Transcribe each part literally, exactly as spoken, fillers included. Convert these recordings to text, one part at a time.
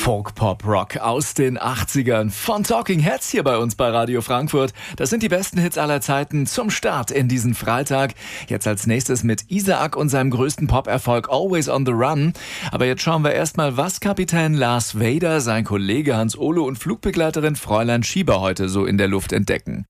Folk, Pop, Rock aus den achtzigern von Talking Heads hier bei uns bei Radio Frankfurt. Das sind die besten Hits aller Zeiten zum Start in diesen Freitag. Jetzt als nächstes mit Isaac und seinem größten Pop-Erfolg Always on the Run. Aber jetzt schauen wir erstmal, was Kapitän Lars Vader, sein Kollege Hans Olo und Flugbegleiterin Fräulein Schieber heute so in der Luft entdecken.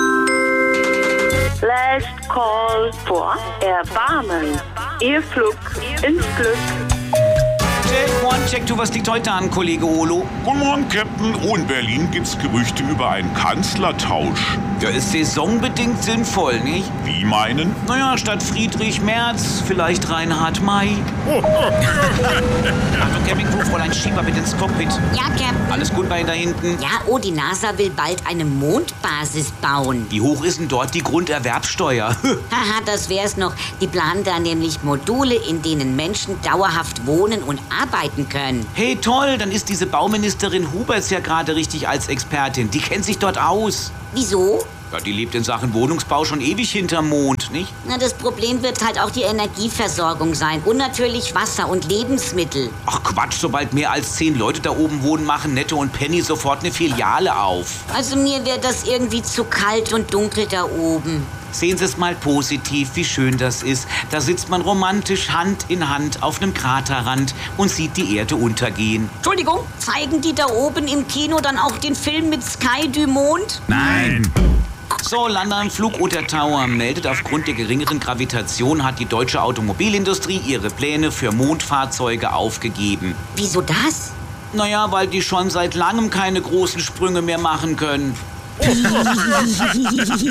Last Call for Erbarmen. Ihr Flug ins Glück. Check, one, check, two, was liegt heute an, Kollege Olo? Guten Morgen, Captain. Oh, in Berlin gibt's Gerüchte über einen Kanzlertausch. Der ist saisonbedingt sinnvoll, nicht? Wie meinen? Naja, statt Friedrich Merz, vielleicht Reinhard May. Achtung, Campingcrew, Fräulein Schieber, bitte ins Cockpit. Ja, Captain. Alles gut bei Ihnen da hinten? Ja, oh, die NASA will bald eine Mondbasis bauen. Wie hoch ist denn dort die Grunderwerbsteuer? Haha, das wär's noch. Die planen da nämlich Module, in denen Menschen dauerhaft wohnen und arbeiten können. Hey, toll, dann ist diese Bauministerin Huberts ja gerade richtig als Expertin. Die kennt sich dort aus. Wieso? Ja, die lebt in Sachen Wohnungsbau schon ewig hinterm Mond, nicht? Na, das Problem wird halt auch die Energieversorgung sein. Und natürlich Wasser und Lebensmittel. Ach Quatsch, sobald mehr als zehn Leute da oben wohnen, machen Netto und Penny sofort eine Filiale auf. Also mir wäre das irgendwie zu kalt und dunkel da oben. Sehen Sie es mal positiv, wie schön das ist. Da sitzt man romantisch Hand in Hand auf einem Kraterrand und sieht die Erde untergehen. Entschuldigung, zeigen die da oben im Kino dann auch den Film mit Sky du Mond? Nein! So, London Flugoter Tower meldet, aufgrund der geringeren Gravitation hat die deutsche Automobilindustrie ihre Pläne für Mondfahrzeuge aufgegeben. Wieso das? Naja, weil die schon seit langem keine großen Sprünge mehr machen können.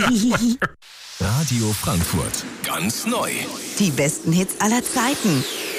Radio Frankfurt. Ganz neu. Die besten Hits aller Zeiten.